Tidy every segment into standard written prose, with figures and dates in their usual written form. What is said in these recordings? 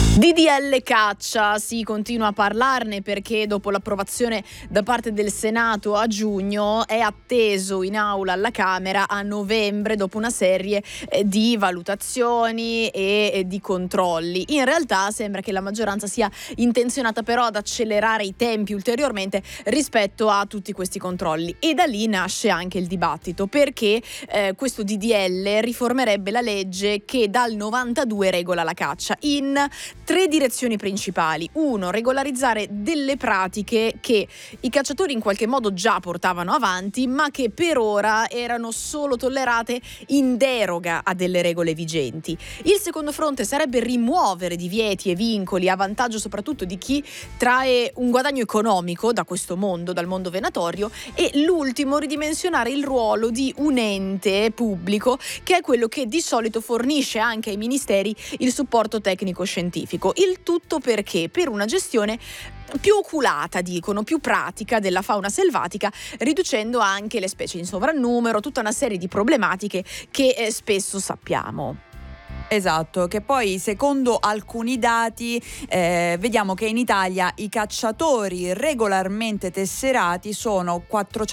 DDL caccia, si continua a parlarne perché dopo l'approvazione da parte del Senato a giugno è atteso in aula alla Camera a novembre dopo una serie di valutazioni e di controlli. In realtà sembra che la maggioranza sia intenzionata però ad accelerare i tempi ulteriormente rispetto a tutti questi controlli, e da lì nasce anche il dibattito perché questo DDL riformerebbe la legge che dal 92 regola la caccia in 3 direzioni principali. 1. Regolarizzare delle pratiche che i cacciatori in qualche modo già portavano avanti, ma che per ora erano solo tollerate in deroga a delle regole vigenti. Il secondo fronte sarebbe rimuovere divieti e vincoli a vantaggio soprattutto di chi trae un guadagno economico da questo mondo, dal mondo venatorio, e l'ultimo, ridimensionare il ruolo di un ente pubblico che è quello che di solito fornisce anche ai ministeri il supporto tecnico-scientifico. Il tutto perché? Per una gestione più oculata, dicono, più pratica della fauna selvatica, riducendo anche le specie in sovrannumero, tutta una serie di problematiche che spesso sappiamo. Esatto, che poi secondo alcuni dati vediamo che in Italia i cacciatori regolarmente tesserati sono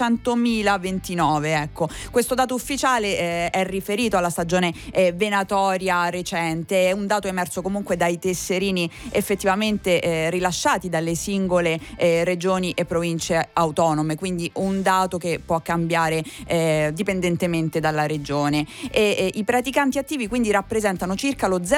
400.029. Ecco, questo dato ufficiale è riferito alla stagione venatoria recente, è un dato emerso comunque dai tesserini effettivamente rilasciati dalle singole regioni e province autonome, quindi un dato che può cambiare dipendentemente dalla regione. I praticanti attivi quindi rappresentano circa lo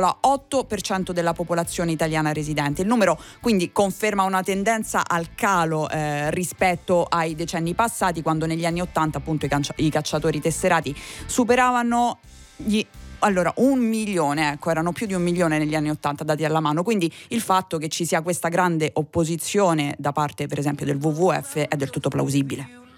0,8% della popolazione italiana residente. Il numero quindi conferma una tendenza al calo rispetto ai decenni passati, quando negli anni 80 appunto i cacciatori tesserati superavano allora 1 milione, ecco, erano più di 1 milione negli anni 80 dati alla mano, quindi il fatto che ci sia questa grande opposizione da parte per esempio del WWF è del tutto plausibile.